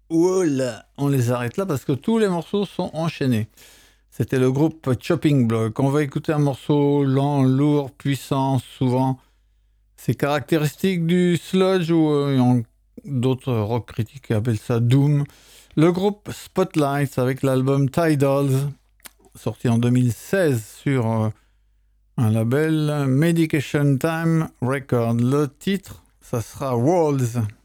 Voilà, on les arrête là parce que tous les morceaux sont enchaînés. C'était le groupe Chopping Block. On va écouter un morceau lent, lourd, puissant, souvent. C'est caractéristique du sludge ou d'autres rock critiques appellent ça doom. Le groupe Spotlight avec l'album Tidals, sorti en 2016 sur un label Medication Time Record. Le titre, ça sera Walls.